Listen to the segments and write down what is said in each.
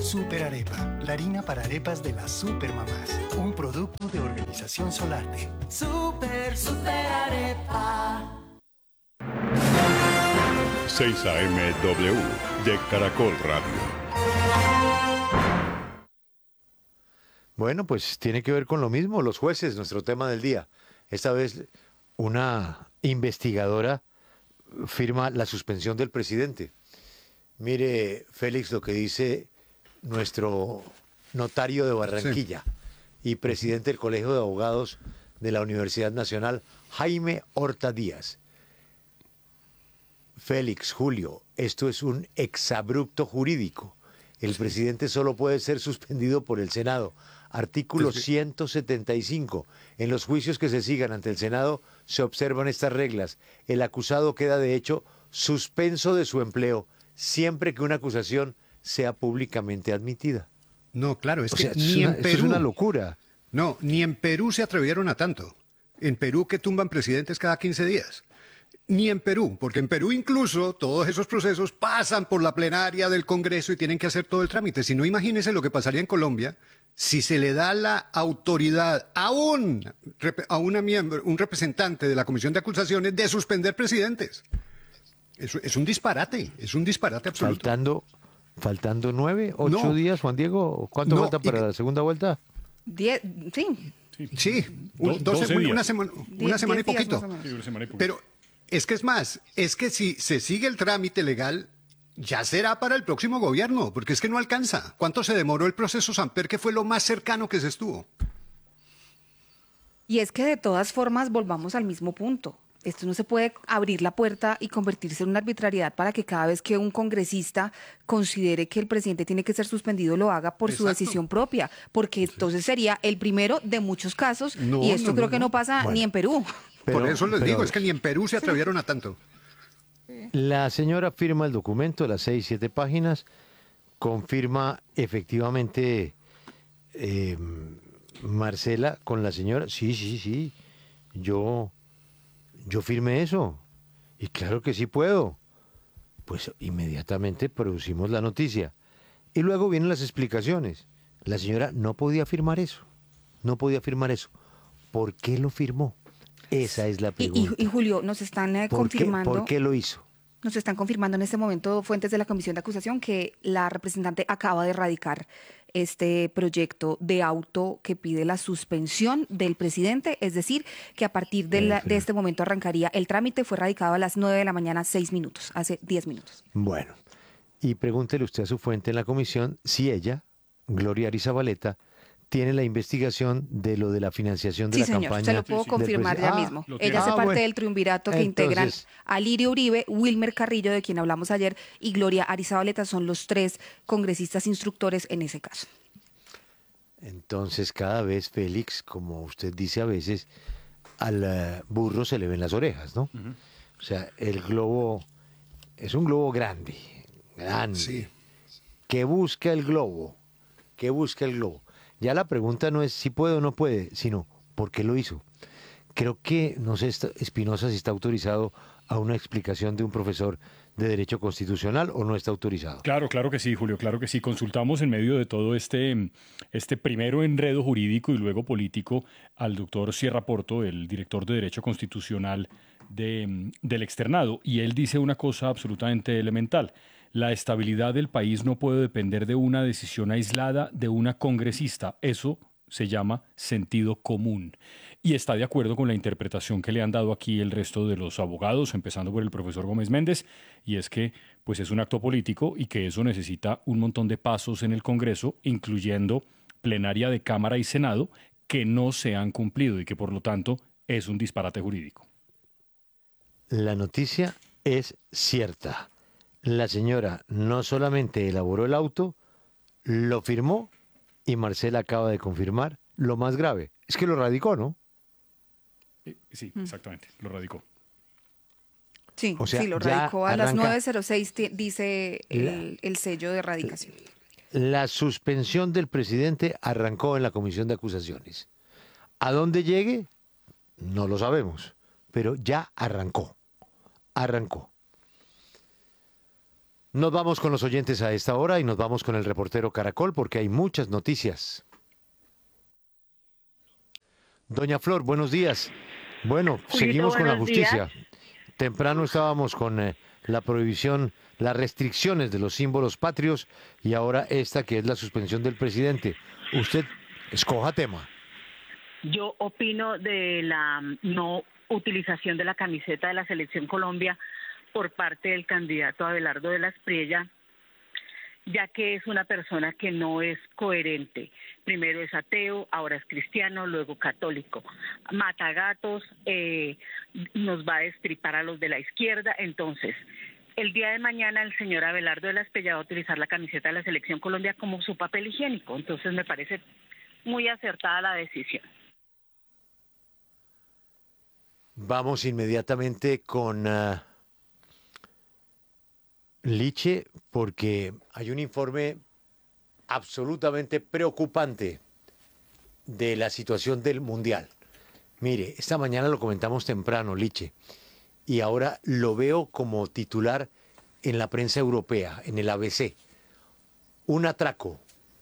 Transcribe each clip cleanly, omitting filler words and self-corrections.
Super Arepa, la harina para arepas de las supermamás. Un producto de Organización Solarte. Super Arepa. 6 AM-W de Caracol Radio. Bueno, pues tiene que ver con lo mismo, los jueces, nuestro tema del día. Esta vez una investigadora firma la suspensión del presidente. Mire, Félix, lo que dice nuestro notario de Barranquilla y presidente del Colegio de Abogados de la Universidad Nacional, Jaime Horta Díaz. Félix, Julio, esto es un exabrupto jurídico. El presidente solo puede ser suspendido por el Senado. Artículo 175. En los juicios que se sigan ante el Senado se observan estas reglas. El acusado queda, de hecho, suspenso de su empleo siempre que una acusación sea públicamente admitida. No, claro, es que ni en Perú. Es una locura. No, ni en Perú se atrevieron a tanto. En Perú que tumban presidentes cada 15 días. Ni en Perú, porque en Perú incluso todos esos procesos pasan por la plenaria del Congreso y tienen que hacer todo el trámite. Si no, imagínense lo que pasaría en Colombia si se le da la autoridad a un representante de la Comisión de Acusaciones de suspender presidentes. Es un disparate absoluto. Faltando 9, 8 días, Juan Diego. ¿Cuánto falta para la segunda vuelta? 10, Sí, una semana y poquito. Pero es que si se sigue el trámite legal, ya será para el próximo gobierno, porque es que no alcanza. ¿Cuánto se demoró el proceso Samper, que fue lo más cercano que se estuvo? Y es que de todas formas volvamos al mismo punto. Esto no se puede abrir la puerta y convertirse en una arbitrariedad para que cada vez que un congresista considere que el presidente tiene que ser suspendido lo haga por su decisión propia, porque entonces sería el primero de muchos casos y esto creo que no pasa ni en Perú. Por eso les digo, es que ni en Perú se atrevieron a tanto. La señora firma el documento de las 6, 7 páginas, confirma efectivamente Marcela con la señora, sí, yo firmé eso, y claro que sí puedo. Pues inmediatamente producimos la noticia. Y luego vienen las explicaciones. La señora no podía firmar eso. ¿Por qué lo firmó? Esa es la pregunta. Y Julio, nos están confirmando... ¿Por qué lo hizo? Nos están confirmando en este momento fuentes de la Comisión de Acusación que la representante acaba de radicar este proyecto de auto que pide la suspensión del presidente, es decir, que a partir de este momento arrancaría el trámite. Fue radicado a las 9 de la mañana, 6 minutos, hace 10 minutos. Bueno, y pregúntele usted a su fuente en la comisión si ella, Gloria Arizabaleta, tiene la investigación de lo de la financiación de la campaña. Sí, señor, se lo puedo confirmar ya mismo. Ella hace parte del triunvirato que integran a Lirio Uribe, Wilmer Carrillo, de quien hablamos ayer, y Gloria Arizabaleta. Son los 3 congresistas instructores en ese caso. Entonces, cada vez, Félix, como usted dice a veces, al burro se le ven las orejas, ¿no? O sea, el globo es un globo grande. Sí. ¿Qué busca el globo? Ya la pregunta no es si puede o no puede, sino ¿por qué lo hizo? Creo que, no sé, Espinosa, si está autorizado a una explicación de un profesor de Derecho Constitucional o no está autorizado. Claro que sí, Julio, claro que sí. Consultamos en medio de todo este primero enredo jurídico y luego político al doctor Sierra Porto, el director de Derecho Constitucional del externado, y él dice una cosa absolutamente elemental. La estabilidad del país no puede depender de una decisión aislada de una congresista. Eso se llama sentido común. Y está de acuerdo con la interpretación que le han dado aquí el resto de los abogados, empezando por el profesor Gómez Méndez, y es que pues es un acto político y que eso necesita un montón de pasos en el Congreso, incluyendo plenaria de Cámara y Senado, que no se han cumplido y que por lo tanto es un disparate jurídico. La noticia es cierta. La señora no solamente elaboró el auto, lo firmó y Marcela acaba de confirmar lo más grave. Es que lo radicó, ¿no? Sí, exactamente, lo radicó. Sí, o sea, sí, lo radicó a las 9:06, dice el sello de radicación. La suspensión del presidente arrancó en la Comisión de Acusaciones. ¿A dónde llegue? No lo sabemos, pero ya arrancó. Nos vamos con los oyentes a esta hora y nos vamos con el reportero Caracol porque hay muchas noticias. Doña Flor, buenos días. Bueno, seguimos con la justicia. Temprano estábamos con la prohibición, las restricciones de los símbolos patrios y ahora esta que es la suspensión del presidente. Usted escoja tema. Yo opino de la no utilización de la camiseta de la Selección Colombia por parte del candidato Abelardo de la Espriella, ya que es una persona que no es coherente. Primero es ateo, ahora es cristiano, luego católico. Mata gatos, nos va a destripar a los de la izquierda. Entonces, el día de mañana el señor Abelardo de la Espriella va a utilizar la camiseta de la Selección Colombia como su papel higiénico. Entonces, me parece muy acertada la decisión. Vamos inmediatamente con Liche, porque hay un informe absolutamente preocupante de la situación del Mundial. Mire, esta mañana lo comentamos temprano, Liche, y ahora lo veo como titular en la prensa europea, en el ABC. Un atraco,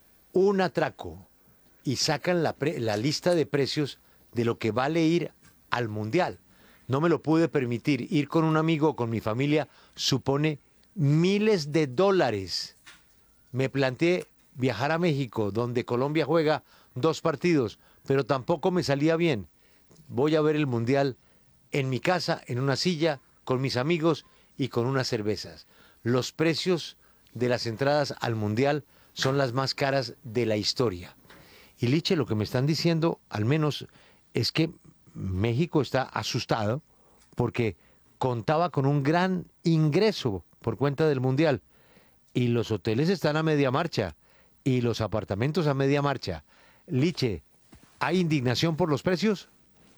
y sacan la lista de precios de lo que vale ir al Mundial. No me lo pude permitir. Ir con un amigo o con mi familia supone miles de dólares. Me planteé viajar a México, donde Colombia juega 2 partidos, pero tampoco me salía bien. Voy a ver el Mundial en mi casa, en una silla, con mis amigos y con unas cervezas. Los precios de las entradas al Mundial son las más caras de la historia. Y Liche, lo que me están diciendo, al menos, es que México está asustado porque contaba con un gran ingreso por cuenta del Mundial y los hoteles están a media marcha y los apartamentos a media marcha. Liche, ¿hay indignación por los precios?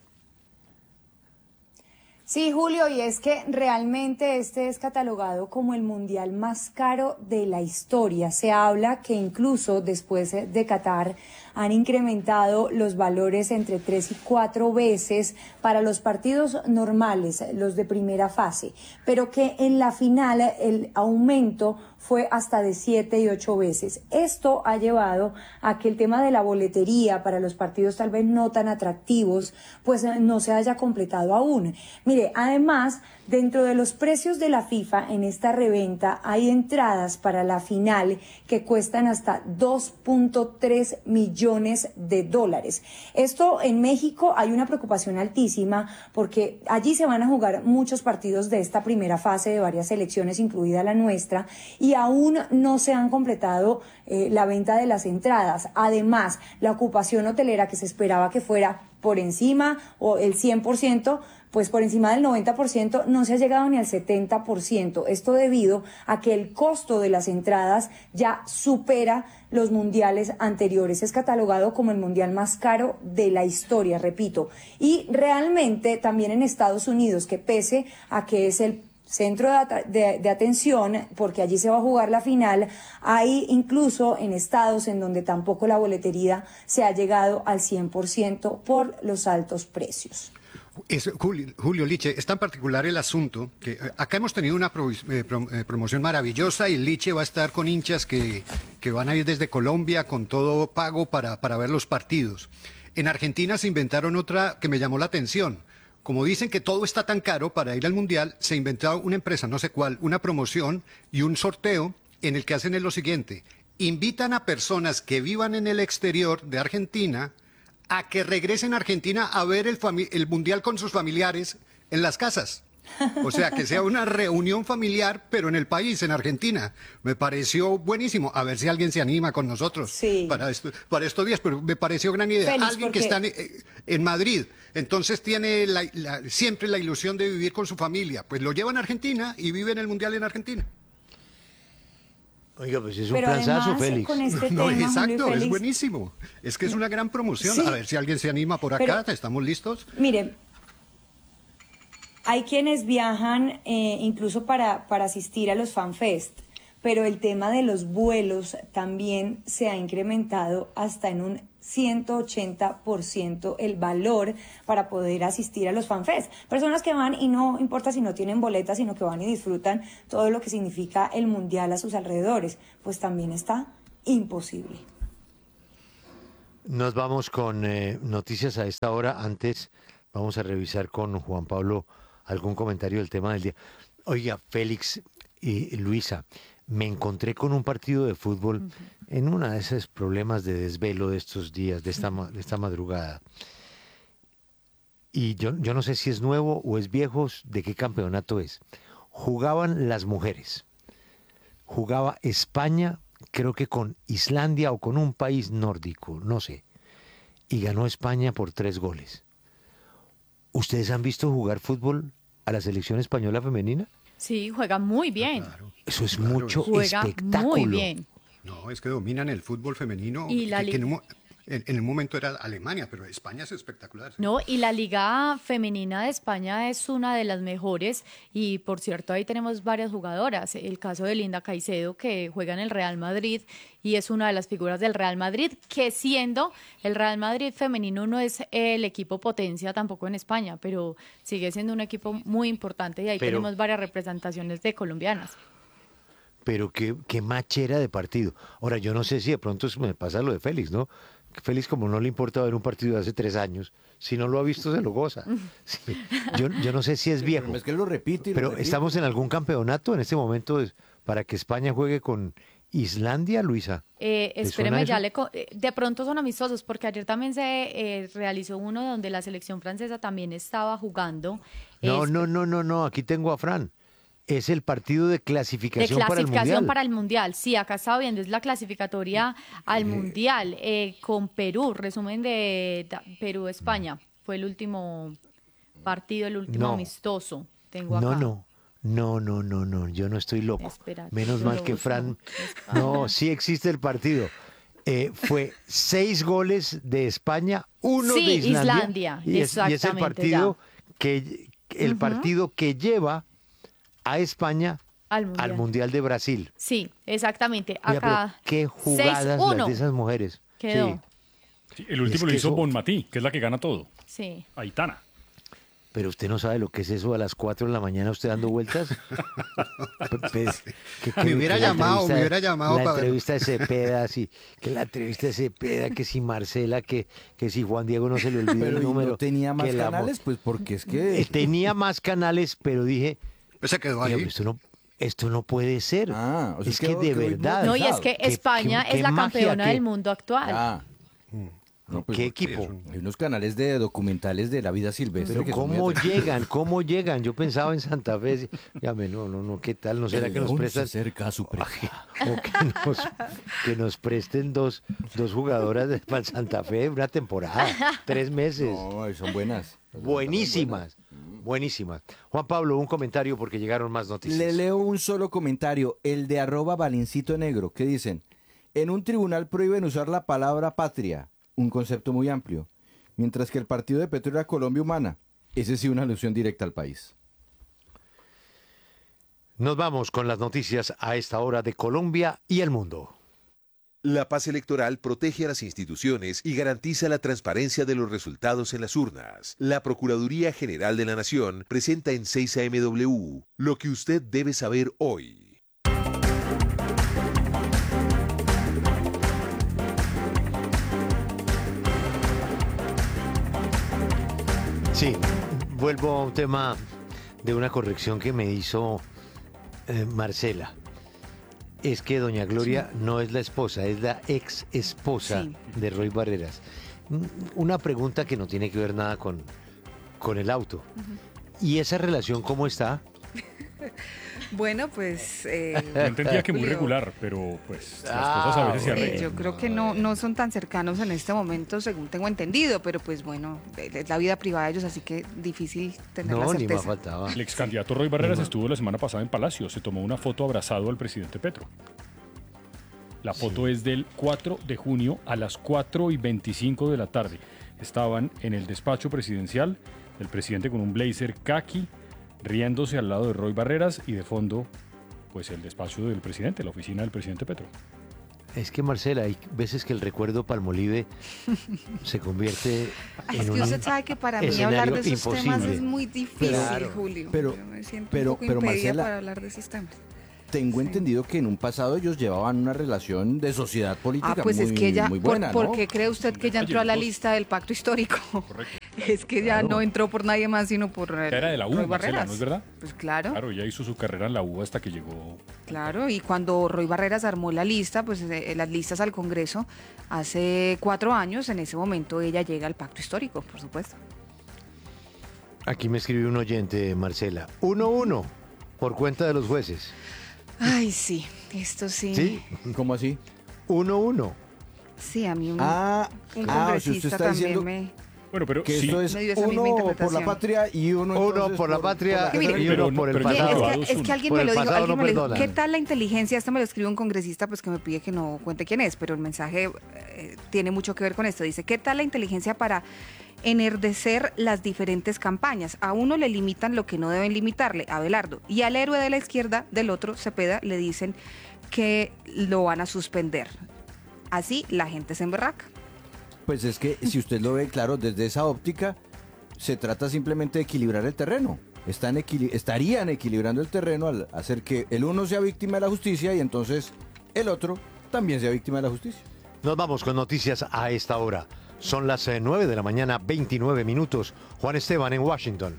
Sí, Julio, y es que realmente este es catalogado como el mundial más caro de la historia. Se habla que incluso después de Qatar han incrementado los valores entre 3 y 4 veces para los partidos normales, los de primera fase, pero que en la final el aumento fue hasta de 7 y 8 veces. Esto ha llevado a que el tema de la boletería para los partidos tal vez no tan atractivos, pues no se haya completado aún. Mire, además, dentro de los precios de la FIFA en esta reventa hay entradas para la final que cuestan hasta 2.3 millones de dólares. Esto en México hay una preocupación altísima porque allí se van a jugar muchos partidos de esta primera fase de varias selecciones, incluida la nuestra, y aún no se han completado la venta de las entradas. Además, la ocupación hotelera que se esperaba que fuera por encima o el 100%, pues por encima del 90% no se ha llegado ni al 70%. Esto debido a que el costo de las entradas ya supera los mundiales anteriores. Es catalogado como el mundial más caro de la historia, repito. Y realmente también en Estados Unidos, que pese a que es el centro de atención, porque allí se va a jugar la final, hay incluso en estados en donde tampoco la boletería se ha llegado al 100% por los altos precios. Julio Liche, es tan particular el asunto que acá hemos tenido una promoción maravillosa y Liche va a estar con hinchas que van a ir desde Colombia con todo pago para ver los partidos. En Argentina se inventaron otra que me llamó la atención. Como dicen que todo está tan caro para ir al Mundial, se inventó una empresa, no sé cuál, una promoción y un sorteo en el que hacen lo siguiente. Invitan a personas que vivan en el exterior de Argentina a que regresen a Argentina a ver el Mundial con sus familiares en las casas. O sea, que sea una reunión familiar, pero en el país, en Argentina. Me pareció buenísimo. A ver si alguien se anima con nosotros para estos días, pero me pareció gran idea. Félix, alguien que está en Madrid, entonces tiene siempre la ilusión de vivir con su familia. Pues lo llevan a Argentina y viven el Mundial en Argentina. Oiga, pues es un Pero planazo, además, Félix. con este No, tema, exacto, Julio y Félix, es buenísimo. Es que es una gran promoción. Sí. A ver si alguien se anima por acá. Pero, ¿estamos listos? Miren, hay quienes viajan incluso para asistir a los FanFest, pero el tema de los vuelos también se ha incrementado hasta en un 180% el valor para poder asistir a los FanFest. Personas que van y no importa si no tienen boletas, sino que van y disfrutan todo lo que significa el Mundial a sus alrededores, pues también está imposible. Nos vamos con noticias a esta hora. Antes vamos a revisar con Juan Pablo algún comentario del tema del día. Oiga, Félix y Luisa, me encontré con un partido de fútbol en uno de esos problemas de desvelo de estos días, de esta madrugada. Y yo no sé si es nuevo o es viejo, de qué campeonato es. Jugaban las mujeres. Jugaba España, creo que con Islandia o con un país nórdico, no sé. Y ganó España por 3 goles. ¿Ustedes han visto jugar fútbol a la selección española femenina? Sí, juega muy bien. Claro. Eso es mucho Juega espectáculo. muy bien. No, es que dominan el fútbol femenino, Y la que en un momento era Alemania, pero España es espectacular. No, y la Liga Femenina de España es una de las mejores y por cierto ahí tenemos varias jugadoras. El caso de Linda Caicedo que juega en el Real Madrid y es una de las figuras del Real Madrid, que siendo el Real Madrid femenino no es el equipo potencia tampoco en España, pero sigue siendo un equipo muy importante y ahí tenemos varias representaciones de colombianas. Pero qué machera de partido. Ahora, yo no sé si de pronto me pasa lo de Félix, ¿no? Félix, como no le importa ver un partido de hace 3 años, si no lo ha visto se lo goza. Sí. Yo no sé si es viejo. Es que lo repite. Pero ¿estamos en algún campeonato en este momento para que España juegue con Islandia, Luisa? Espéreme, de pronto son amistosos, porque ayer también se realizó uno donde la selección francesa también estaba jugando. No, aquí tengo a Fran. Es el partido de clasificación para el Mundial. Clasificación para el Mundial, sí, acá estaba viendo, es la clasificatoria al Mundial con Perú, resumen de Perú-España. Fue el último partido, el último amistoso. Tengo acá. No, yo no estoy loco. Espera, menos mal que Fran. No, sí existe el partido. Fue 6 goles de España, 1 de Islandia. Y es el partido partido que lleva a España al Mundial de Brasil. Sí, exactamente. Oiga, acá qué jugadas las de esas mujeres. Quedó. Sí, el último lo hizo Bonmatí, que es la que gana todo. Sí. Aitana. Pero usted no sabe lo que es eso a las 4 de la mañana usted dando vueltas. Me hubiera llamado la entrevista de Cepeda, que si Marcela, que si Juan Diego no se le olvida el número. ¿No tenía más canales? Pues porque es que... Tenía más canales, pero dije... Pues se quedó ahí. Esto no puede ser. O sea, es que de verdad... No, y es que España es la campeona del mundo actual. No, pues ¿qué equipo? Hay unos canales de documentales de la vida silvestre. Pero ¿cómo llegan? Yo pensaba en Santa Fe. Dígame, no, ¿qué tal? ¿No será que nos prestan? Cerca a su O que nos presten dos jugadoras para Santa Fe una temporada, 3 meses. No, son buenas. Buenísimas. Juan Pablo, un comentario porque llegaron más noticias. Le leo un solo comentario, el de @Valencito_Negro, que dicen: en un tribunal prohíben usar la palabra patria, un concepto muy amplio, mientras que el partido de Petro era Colombia Humana, ese sí una alusión directa al país. Nos vamos con las noticias a esta hora de Colombia y el mundo. La paz electoral protege a las instituciones y garantiza la transparencia de los resultados en las urnas. La Procuraduría General de la Nación presenta en 6am lo que usted debe saber hoy. Sí, vuelvo a un tema de una corrección que me hizo Marcela. Es que doña Gloria no es la esposa, es la ex esposa de Roy Barreras. Una pregunta que no tiene que ver nada con el auto. ¿Y esa relación cómo está? Bueno, pues... Yo entendía que muy regular, pero pues las cosas a veces se arreglan. Yo creo que no son tan cercanos en este momento, según tengo entendido, pero pues bueno, es la vida privada de ellos, así que difícil tener la certeza. Ni más faltaba. El ex candidato Roy Barreras estuvo la semana pasada en Palacio, se tomó una foto abrazado al presidente Petro. La foto es del 4 de junio a las 4:25 de la tarde. Estaban en el despacho presidencial, el presidente con un blazer caqui, riéndose al lado de Roy Barreras y de fondo pues el despacho del presidente, la oficina del presidente Petro. Es que, Marcela, hay veces que el recuerdo Palmolive se convierte en un usted sabe que para mí hablar de esos temas es muy difícil, Julio. Pero, yo me siento un poco impedida Marcela, para hablar de esos temas. Tengo entendido que en un pasado ellos llevaban una relación de sociedad política pues muy, es que ella, muy buena, ¿por ¿no? qué cree usted que ya entró a la lista del pacto histórico? Correcto. Es que ya no entró por nadie más, sino por Ya era de la U, Roy Marcela, Barreras. ¿no es verdad? Pues claro. Claro, ella hizo su carrera en la U hasta que llegó. Claro, y cuando Roy Barreras armó la lista, pues las listas al Congreso, hace 4 años, en ese momento ella llega al pacto histórico, por supuesto. Aquí me escribió un oyente, Marcela. 1-1 por cuenta de los jueces. Ay, sí, esto sí. ¿Sí? ¿Cómo así? 1-1. Sí, a mí un si usted congresista está también diciendo me... Bueno, pero que sí. esto es Me dio esa misma uno por interpretación. la patria y uno Por la patria Mire, y uno por el pero pasado. Es que alguien Por me el lo dijo, pasado alguien no me lo dijo. perdonan. ¿Qué tal la inteligencia? Esto me lo escribe un congresista, pues que me pide que no cuente quién es, pero el mensaje tiene mucho que ver con esto. Dice, ¿qué tal la inteligencia para enardecer las diferentes campañas? A uno le limitan lo que no deben limitarle, Abelardo, y al héroe de la izquierda, del otro, Cepeda, le dicen que lo van a suspender. Así la gente se emberraca. Pues es que si usted lo ve claro desde esa óptica, se trata simplemente de equilibrar el terreno. Estarían equilibrando el terreno al hacer que el uno sea víctima de la justicia y entonces el otro también sea víctima de la justicia. Nos vamos con noticias a esta hora. Son las 9 de la mañana, 29 minutos. Juan Esteban en Washington.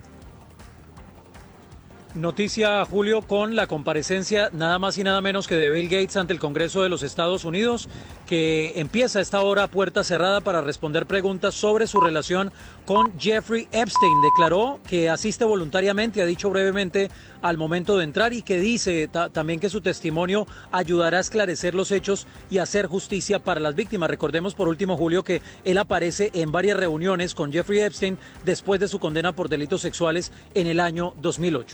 Noticia, Julio, con la comparecencia nada más y nada menos que de Bill Gates ante el Congreso de los Estados Unidos, que empieza a esta hora a puerta cerrada para responder preguntas sobre su relación con Jeffrey Epstein. Declaró que asiste voluntariamente, ha dicho brevemente al momento de entrar, y que dice también que su testimonio ayudará a esclarecer los hechos y hacer justicia para las víctimas. Recordemos por último, Julio, que él aparece en varias reuniones con Jeffrey Epstein después de su condena por delitos sexuales en el año 2008.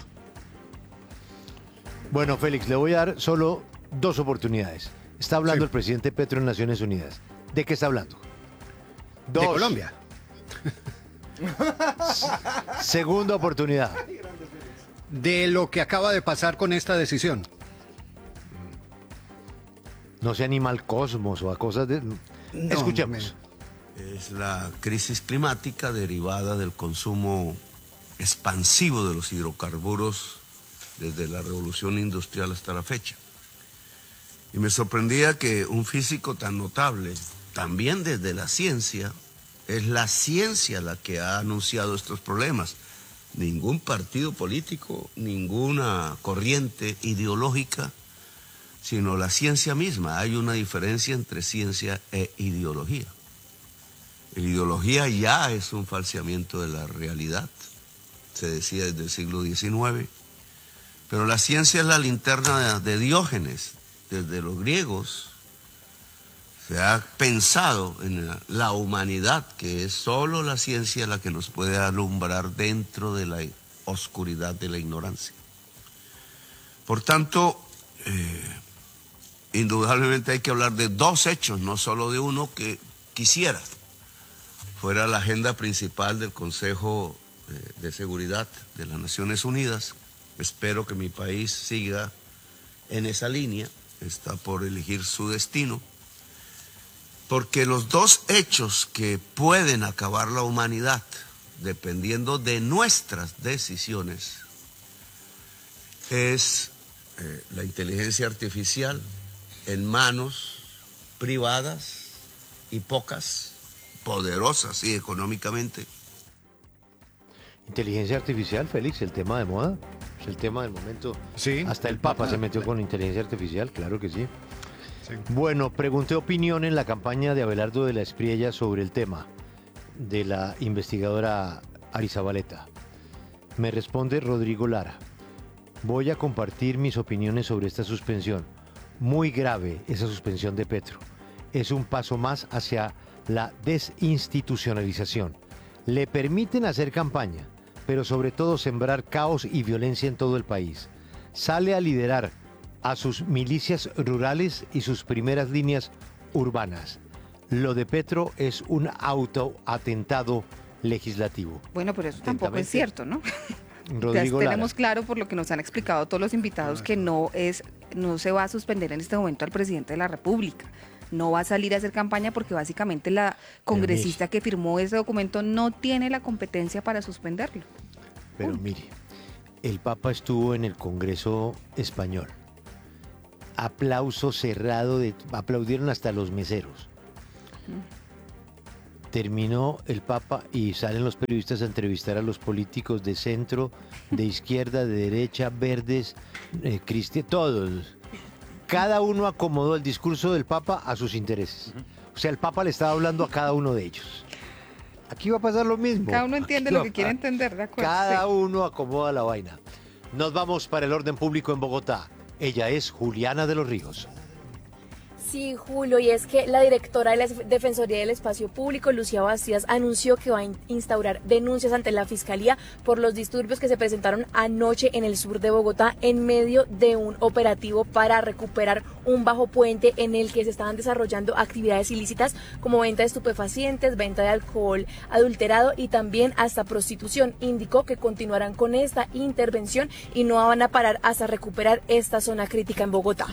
Bueno, Félix, le voy a dar solo 2 oportunidades. Está hablando el presidente Petro en Naciones Unidas. ¿De qué está hablando? 2. De Colombia. Segunda oportunidad. De lo que acaba de pasar con esta decisión. No se anima al cosmos o a cosas de... Escuchemos. Es la crisis climática derivada del consumo expansivo de los hidrocarburos desde la revolución industrial hasta la fecha. Y me sorprendía que un físico tan notable, también desde la ciencia, es la ciencia la que ha anunciado estos problemas. Ningún partido político, ninguna corriente ideológica, sino la ciencia misma. Hay una diferencia entre ciencia e ideología. La ideología ya es un falseamiento de la realidad, se decía desde el siglo XIX. Pero la ciencia es la linterna de Diógenes. Desde los griegos se ha pensado en la humanidad, que es solo la ciencia la que nos puede alumbrar dentro de la oscuridad de la ignorancia. Por tanto, indudablemente hay que hablar de 2 hechos, no solo de uno, que quisiera fuera la agenda principal del Consejo de Seguridad de las Naciones Unidas. Espero que mi país siga en esa línea, está por elegir su destino, porque los 2 hechos que pueden acabar la humanidad, dependiendo de nuestras decisiones, es la inteligencia artificial en manos privadas y pocas, poderosas y económicamente. Inteligencia artificial, Félix, el tema de moda. Es el tema del momento. Sí. Hasta el Papa se metió con inteligencia artificial, claro que sí. Bueno, pregunté opinión en la campaña de Abelardo de la Espriella sobre el tema de la investigadora Arizabaleta. Me responde Rodrigo Lara. Voy a compartir mis opiniones sobre esta suspensión. Muy grave esa suspensión de Petro. Es un paso más hacia la desinstitucionalización. Le permiten hacer campaña, pero sobre todo sembrar caos y violencia en todo el país. Sale a liderar a sus milicias rurales y sus primeras líneas urbanas. Lo de Petro es un autoatentado legislativo. Bueno, pero eso tampoco es cierto, ¿no? Rodrigo Lara. Tenemos claro por lo que nos han explicado todos los invitados que no se va a suspender en este momento al presidente de la República. No va a salir a hacer campaña porque básicamente la congresista que firmó ese documento no tiene la competencia para suspenderlo. Pero mire, el Papa estuvo en el Congreso español. Aplauso cerrado, aplaudieron hasta los meseros. Terminó el Papa y salen los periodistas a entrevistar a los políticos de centro, de izquierda, de derecha, verdes, cristianos, todos. Cada uno acomodó el discurso del Papa a sus intereses. O sea, el Papa le estaba hablando a cada uno de ellos. Aquí va a pasar lo mismo. Cada uno entiende lo que quiere entender, ¿de acuerdo? Cada uno acomoda la vaina. Nos vamos para el orden público en Bogotá. Ella es Juliana de los Ríos. Sí, Julio, y es que la directora de la Defensoría del Espacio Público, Lucía Bastidas, anunció que va a instaurar denuncias ante la Fiscalía por los disturbios que se presentaron anoche en el sur de Bogotá en medio de un operativo para recuperar un bajo puente en el que se estaban desarrollando actividades ilícitas como venta de estupefacientes, venta de alcohol adulterado y también hasta prostitución. Indicó que continuarán con esta intervención y no van a parar hasta recuperar esta zona crítica en Bogotá.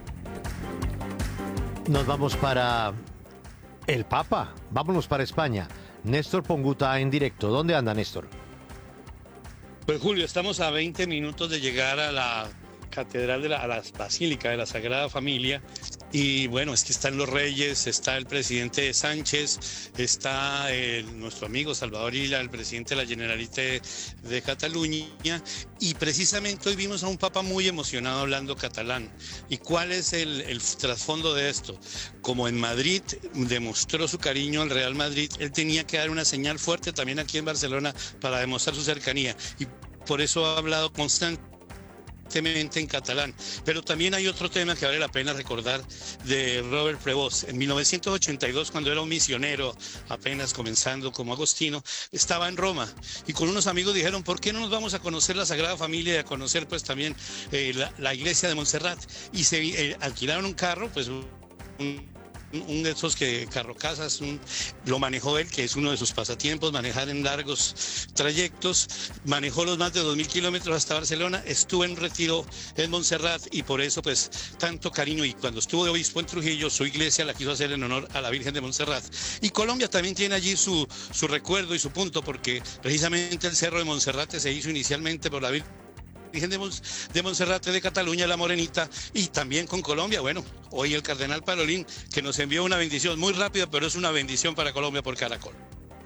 Nos vamos para el Papa. Vámonos para España. Néstor Ponguta en directo. ¿Dónde anda, Néstor? Pues Julio, estamos a 20 minutos de llegar a la catedral, a la Basílica de la Sagrada Familia. Y bueno, es que están los reyes, está el presidente Sánchez, está nuestro amigo Salvador Illa, el presidente de la Generalitat de Cataluña. Y precisamente hoy vimos a un papa muy emocionado hablando catalán. ¿Y cuál es el trasfondo de esto? Como en Madrid demostró su cariño al Real Madrid, él tenía que dar una señal fuerte también aquí en Barcelona para demostrar su cercanía. Y por eso ha hablado constantemente en catalán. Pero también hay otro tema que vale la pena recordar de Robert Prevost. En 1982, cuando era un misionero, apenas comenzando como agostino, estaba en Roma y con unos amigos dijeron, ¿por qué no nos vamos a conocer la Sagrada Familia y a conocer pues también la iglesia de Montserrat? Y se alquilaron un carro, pues un de esos carrocasas, lo manejó él, que es uno de sus pasatiempos, manejar en largos trayectos, manejó los más de 2.000 kilómetros hasta Barcelona, estuvo en retiro en Montserrat y por eso pues tanto cariño, y cuando estuvo de obispo en Trujillo, su iglesia la quiso hacer en honor a la Virgen de Montserrat. Y Colombia también tiene allí su recuerdo y su punto, porque precisamente el Cerro de Monserrate se hizo inicialmente por la Virgen de Monserrate de Cataluña, la Morenita, y también con Colombia. Bueno, hoy el cardenal Parolín, que nos envió una bendición muy rápida, pero es una bendición para Colombia por Caracol.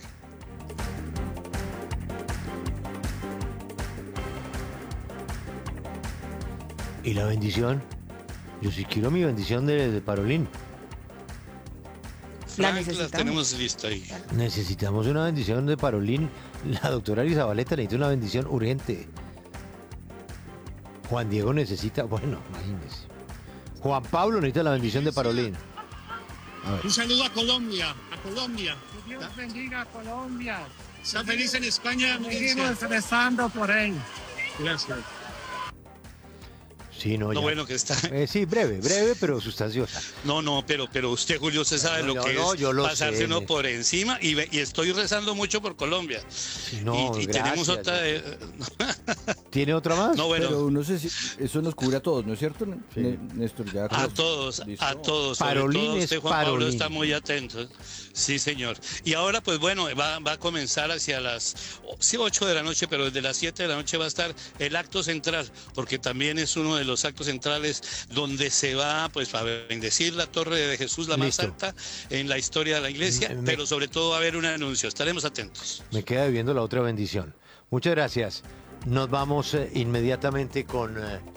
¿Y la bendición? Yo sí quiero mi bendición de Parolín. Frank, la tenemos lista ahí. Necesitamos una bendición de Parolín. La doctora Elisabaleta necesita una bendición urgente. Juan Diego necesita, bueno, imagínese. Juan Pablo necesita la bendición de Parolín. Un saludo a Colombia, Que Dios bendiga a Colombia. Está feliz en España. Seguimos rezando por él. Gracias. Sí, no, lo bueno que está. Sí, breve, pero sustanciosa. No, pero usted, Julio, usted sabe lo que es pasarse uno por encima y estoy rezando mucho por Colombia. Sí, no, y tenemos otra. ¿Tiene otra más? No, bueno. Pero no sé si eso nos cubre a todos, ¿no es cierto, sí. Néstor? Ya a todos. Parolín, sobre todo usted, Juan Parolín. Pablo, está muy atento. Sí, señor. Y ahora, pues bueno, va a comenzar hacia las 8 de la noche, pero desde las 7 de la noche va a estar el acto central, porque también es uno de los actos centrales donde se va pues a bendecir la Torre de Jesús, la más alta en la historia de la iglesia, pero sobre todo va a haber un anuncio. Estaremos atentos. Me queda debiendo la otra bendición. Muchas gracias. Nos vamos inmediatamente con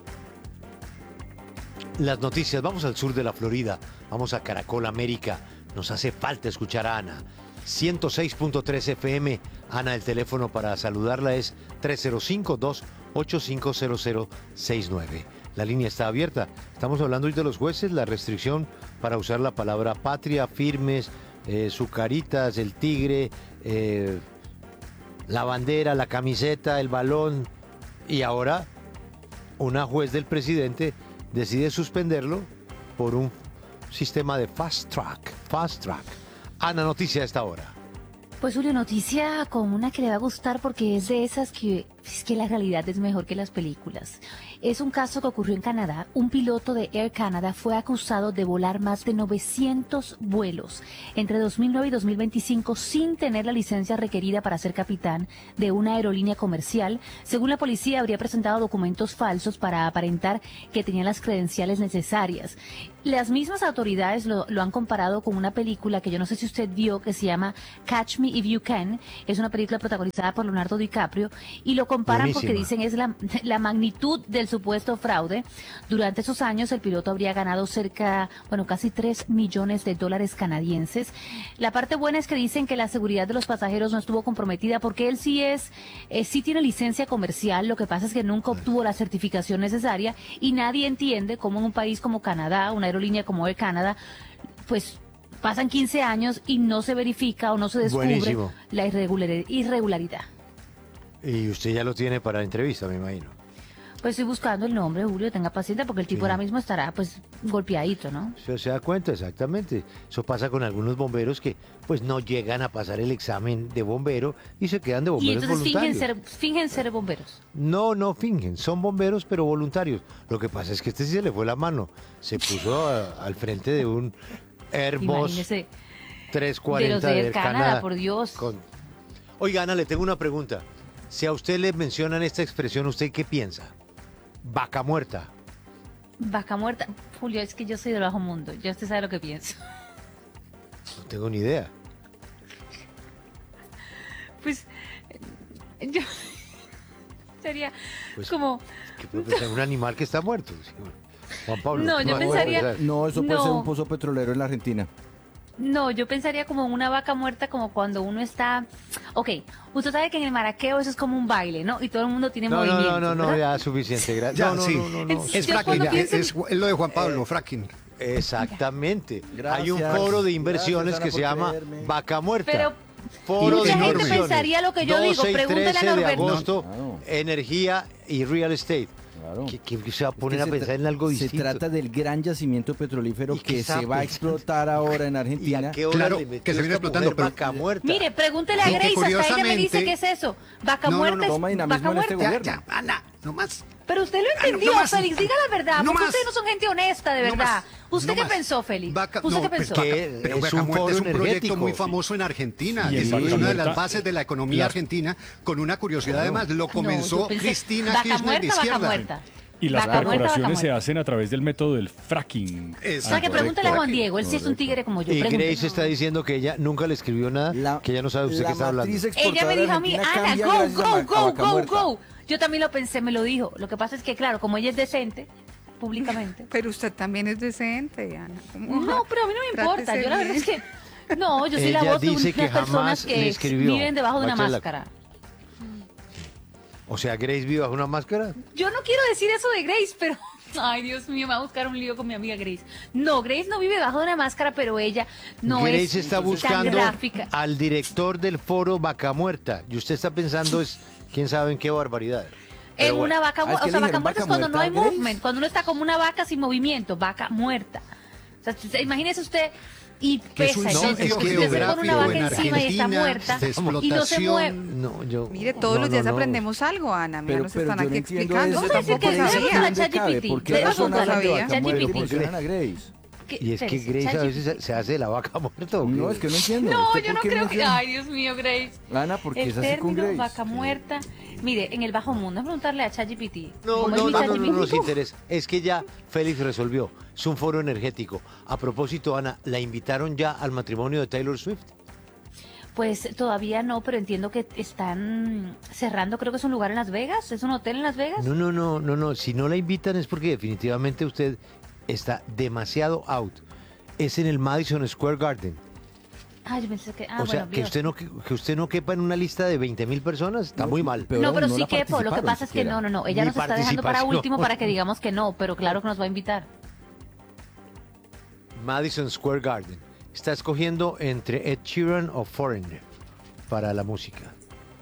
las noticias. Vamos al sur de la Florida. Vamos a Caracol América. Nos hace falta escuchar a Ana. 106.3 FM. Ana, el teléfono para saludarla es 305-285-0069. La línea está abierta. Estamos hablando hoy de los jueces, la restricción para usar la palabra patria, firmes, sucaritas, el tigre, la bandera, la camiseta, el balón. Y ahora una juez del presidente decide suspenderlo por un sistema de fast track. Ana, noticia a esta hora. Pues Julio, noticia como una que le va a gustar porque es de esas que Es que la realidad es mejor que las películas. Es un caso que ocurrió en Canadá. Un piloto de Air Canada fue acusado de volar más de 900 vuelos entre 2009 y 2025 sin tener la licencia requerida para ser capitán de una aerolínea comercial. Según la policía, habría presentado documentos falsos para aparentar que tenía las credenciales necesarias. Las mismas autoridades lo han comparado con una película que yo no sé si usted vio, que se llama Catch Me If You Can. Es una película protagonizada por Leonardo DiCaprio y lo comparan porque dicen es la magnitud del supuesto fraude. Durante esos años el piloto habría ganado casi $3 millones canadienses. La parte buena es que dicen que la seguridad de los pasajeros no estuvo comprometida porque él sí tiene licencia comercial. Lo que pasa es que nunca obtuvo la certificación necesaria y nadie entiende cómo en un país como Canadá, una aerolínea como Air Canada, pues pasan 15 años y no se verifica o no se descubre la irregularidad. Y usted ya lo tiene para la entrevista, me imagino. Pues estoy buscando el nombre, Julio, tenga paciencia porque el tipo ahora mismo estará pues golpeadito, ¿no? Se da cuenta, exactamente. Eso pasa con algunos bomberos que pues no llegan a pasar el examen de bombero y se quedan de bomberos voluntarios. Y entonces fingen ser bomberos. No fingen, son bomberos pero voluntarios. Lo que pasa es que sí se le fue la mano. Se puso al frente de un Airbus 340 de Air Canada, por Dios. Oiga, Ana, le tengo una pregunta. Si a usted le mencionan esta expresión, ¿usted qué piensa? Vaca muerta. Vaca muerta. Julio, es que yo soy del bajo mundo. Ya usted sabe lo que pienso. No tengo ni idea. Pues yo sería como un animal que está muerto. Juan Pablo. No, yo pensaría. No, eso puede ser un pozo petrolero en la Argentina. No, yo pensaría como una vaca muerta, como cuando uno está... Ok, usted sabe que en el maraqueo eso es como un baile, ¿no? Y todo el mundo tiene movimiento. No, ya suficiente. Ya, no, Es fracking, es lo de Juan Pablo, fracking. Exactamente. Hay un foro de inversiones que se llama Vaca Muerta. Pero foro mucha de gente inversiones. pensaría lo que yo digo. Pregúntele a de Norberto. agosto, energía y real estate. Claro. Que se va a poner a pensar en algo distinto. Se trata del gran yacimiento petrolífero que se va a explotar ahora en Argentina. Claro, que se viene explotando. Vaca muerta. Mire, pregúntele a Grace, hasta ella me dice qué es eso. Vaca muerta es vaca muerta. Ya, Ana, no más. Pero usted lo entendió, Félix, diga la verdad, porque ustedes no son gente honesta, de verdad. ¿Usted qué pensó, Félix? ¿Usted qué pensó? Pero Vaca Muerta es un proyecto muy famoso en Argentina. Es una de las bases de la economía argentina, con una curiosidad además. Lo comenzó Cristina Kirchner de izquierda. Y las perforaciones se hacen a través del método del fracking. O sea, que pregúntale a Juan Diego, él sí es un tigre como yo. Y Grace está diciendo que ella nunca le escribió nada, que ella no sabe usted qué está hablando. Ella me dijo a mí, Ana, go. Yo también lo pensé, me lo dijo. Lo que pasa es que, claro, como ella es decente, públicamente. Pero usted también es decente, Ana. No, pero a mí no me importa. Yo la verdad es que... No, yo soy la voz de unas personas que viven debajo de una máscara. O sea, ¿Grace vive bajo una máscara? Yo no quiero decir eso de Grace, pero... Ay, Dios mío, me va a buscar un lío con mi amiga Grace. No, Grace no vive bajo de una máscara, pero ella no Grace es está buscando al director del foro Vaca Muerta. Y usted está pensando quién sabe en qué barbaridad. En una vaca muerta. O sea, vaca muerta es cuando no hay movement, cuando uno está como una vaca sin movimiento, vaca muerta. O sea, imagínese usted... Y pesa, entonces usted se pone una vaca encima y está muerta y no se mueve. Mire, todos los días aprendemos algo, Ana. Mira, nos están aquí explicando. Vamos a decir que debemos a la ChatGPT. Y es que Grace a veces se hace la vaca muerta. No, es que no entiendo. No, yo no creo que... Ay, Dios mío, Grace. Ana, porque es así con Grace. Vaca muerta. Mire, en el bajo mundo, es preguntarle a ChatGPT. No nos interesa. Es que ya Félix resolvió. Es un foro energético. A propósito, Ana, ¿la invitaron ya al matrimonio de Taylor Swift? Pues todavía no, pero entiendo que están cerrando, creo que es un lugar en Las Vegas. ¿Es un hotel en Las Vegas? No. Si no la invitan es porque definitivamente usted está demasiado out. Es en el Madison Square Garden. Yo pensé que... o sea, que usted no quepa en una lista de 20.000 personas, está muy mal. No, pero sí quepo. Lo que pasa es que no. Ella nos está dejando para último para que digamos que no, pero claro que nos va a invitar. Madison Square Garden. Está escogiendo entre Ed Sheeran o Foreigner para la música.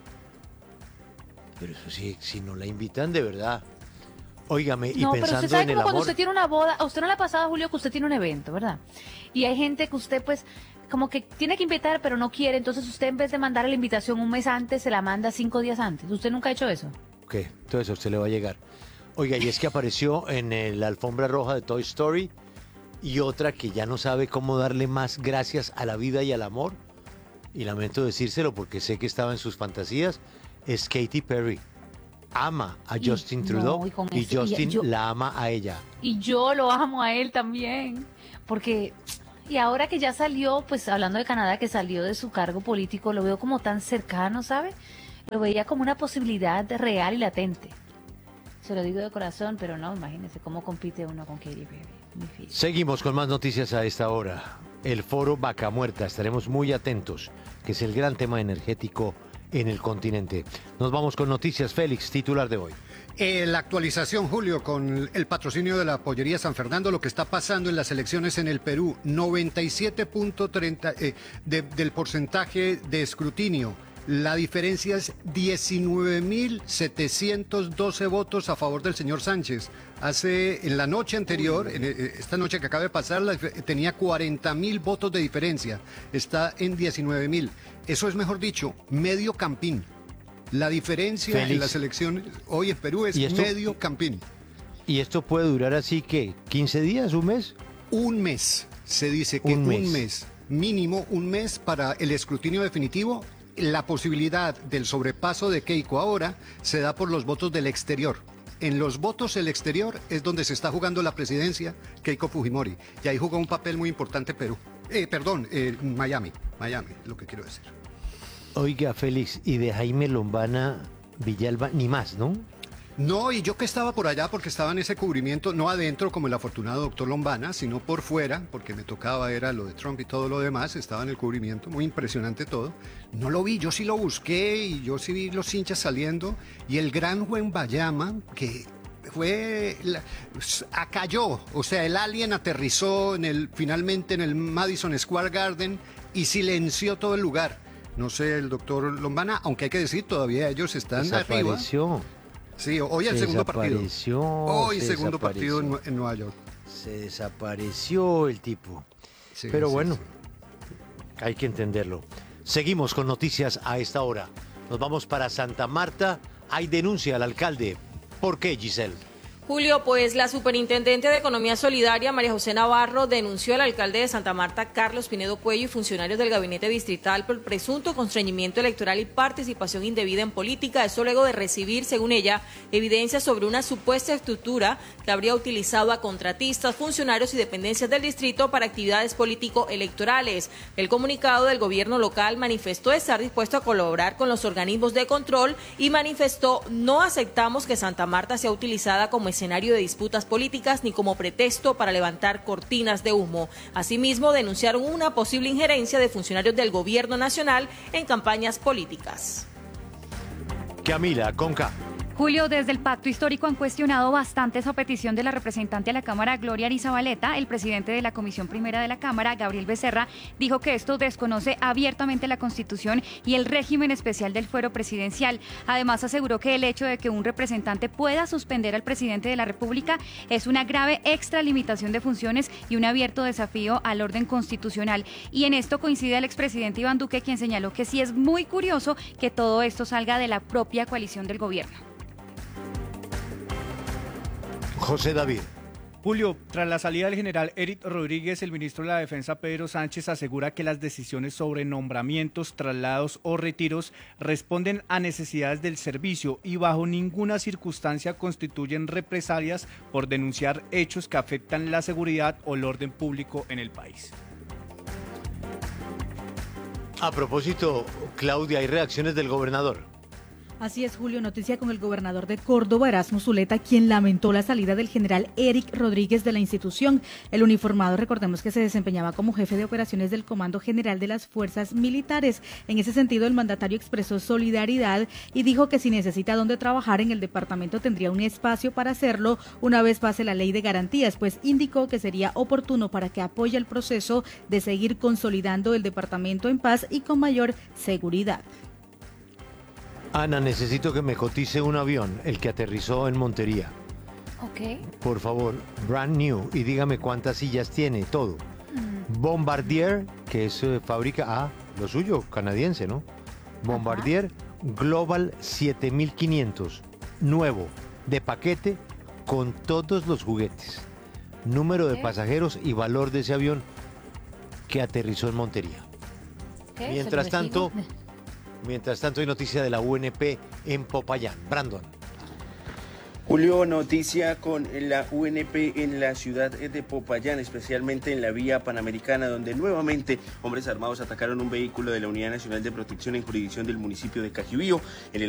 Pero eso sí, si no la invitan de verdad. Óigame, y pensando en el amor... No, pero usted sabe como cuando usted tiene una boda, a usted no le ha pasado, Julio, que usted tiene un evento, ¿verdad? Y hay gente que usted, pues, como que tiene que invitar, pero no quiere, entonces usted en vez de mandar la invitación un mes antes, se la manda 5 días antes. ¿Usted nunca ha hecho eso? Ok, entonces a usted le va a llegar. Oiga, y es que apareció en la alfombra roja de Toy Story y otra que ya no sabe cómo darle más gracias a la vida y al amor. Y lamento decírselo porque sé que estaba en sus fantasías. Es Katy Perry. Ama a Justin Trudeau y Justin la ama a ella. Y yo lo amo a él también, porque... Y ahora que ya salió, pues hablando de Canadá, que salió de su cargo político, lo veo como tan cercano, ¿sabe? Lo veía como una posibilidad real y latente. Se lo digo de corazón, pero no, imagínense cómo compite uno con Katy Perry. Difícil. Seguimos con más noticias a esta hora. El foro Vaca Muerta, estaremos muy atentos, que es el gran tema energético en el continente. Nos vamos con noticias. Félix, titular de hoy. La actualización, Julio, con el patrocinio de la Pollería San Fernando, lo que está pasando en las elecciones en el Perú, 97.30 del porcentaje de escrutinio. La diferencia es 19.712 votos a favor del señor Sánchez. En la noche anterior, esta noche que acaba de pasar, tenía 40.000 votos de diferencia. Está en 19.000. Eso es, mejor dicho, medio campín. La diferencia Félix, en las elecciones hoy en Perú es medio campín. ¿Y esto puede durar así que 15 días, un mes? Un mes. Se dice que un mes, mínimo un mes para el escrutinio definitivo. La posibilidad del sobrepaso de Keiko ahora se da por los votos del exterior. En los votos del exterior es donde se está jugando la presidencia Keiko Fujimori. Y ahí jugó un papel muy importante Perú. Miami, lo que quiero decir. Oiga, Félix, y de Jaime Lombana Villalba, ni más, ¿no? No, y yo que estaba por allá porque estaba en ese cubrimiento, no adentro como el afortunado doctor Lombana, sino por fuera, porque me tocaba, era lo de Trump y todo lo demás, estaba en el cubrimiento, muy impresionante todo. No lo vi, yo sí lo busqué y yo sí vi los hinchas saliendo, y el gran Juan Bayama, que cayó, o sea, el alien aterrizó finalmente en el Madison Square Garden y silenció todo el lugar. No sé, el doctor Lombana, aunque hay que decir, todavía ellos están arriba. Sí, hoy el segundo partido. Hoy segundo partido en Nueva York. Se desapareció el tipo. Sí, pero bueno, hay que entenderlo. Seguimos con noticias a esta hora. Nos vamos para Santa Marta. Hay denuncia al alcalde. ¿Por qué, Giselle? Julio, pues la superintendente de Economía Solidaria, María José Navarro, denunció al alcalde de Santa Marta, Carlos Pinedo Cuello, y funcionarios del gabinete distrital por presunto constreñimiento electoral y participación indebida en política. Eso luego de recibir, según ella, evidencias sobre una supuesta estructura que habría utilizado a contratistas, funcionarios y dependencias del distrito para actividades político-electorales. El comunicado del gobierno local manifestó estar dispuesto a colaborar con los organismos de control y manifestó: no aceptamos que Santa Marta sea utilizada como escenario de disputas políticas ni como pretexto para levantar cortinas de humo. Asimismo, denunciaron una posible injerencia de funcionarios del gobierno nacional en campañas políticas. Camila Conca. Julio, desde el Pacto Histórico han cuestionado bastante esa petición de la representante a la Cámara, Gloria Arizabaleta. El presidente de la Comisión Primera de la Cámara, Gabriel Becerra, dijo que esto desconoce abiertamente la Constitución y el régimen especial del fuero presidencial. Además, aseguró que el hecho de que un representante pueda suspender al presidente de la República es una grave extralimitación de funciones y un abierto desafío al orden constitucional. Y en esto coincide el expresidente Iván Duque, quien señaló que sí es muy curioso que todo esto salga de la propia coalición del gobierno. José David. Julio, tras la salida del general Eric Rodríguez, el ministro de la Defensa Pedro Sánchez asegura que las decisiones sobre nombramientos, traslados o retiros responden a necesidades del servicio y bajo ninguna circunstancia constituyen represalias por denunciar hechos que afectan la seguridad o el orden público en el país. A propósito, Claudia, hay reacciones del gobernador. Así es, Julio, noticia con el gobernador de Córdoba, Erasmo Zuleta, quien lamentó la salida del general Eric Rodríguez de la institución. El uniformado, recordemos que se desempeñaba como jefe de operaciones del Comando General de las Fuerzas Militares. En ese sentido, el mandatario expresó solidaridad y dijo que si necesita dónde trabajar en el departamento tendría un espacio para hacerlo una vez pase la ley de garantías, pues indicó que sería oportuno para que apoye el proceso de seguir consolidando el departamento en paz y con mayor seguridad. Ana, necesito que me cotice un avión, el que aterrizó en Montería. Ok. Por favor, brand new, y dígame cuántas sillas tiene, todo. Bombardier, que es fábrica, lo suyo, canadiense, ¿no? Bombardier Global 7500. nuevo, de paquete, con todos los juguetes, número de pasajeros y valor de ese avión que aterrizó en Montería. Mientras tanto, hay noticia de la UNP en Popayán. Brandon. Julio, noticia con la UNP en la ciudad de Popayán, especialmente en la vía Panamericana, donde nuevamente hombres armados atacaron un vehículo de la Unidad Nacional de Protección en jurisdicción del municipio de Cajibío. En el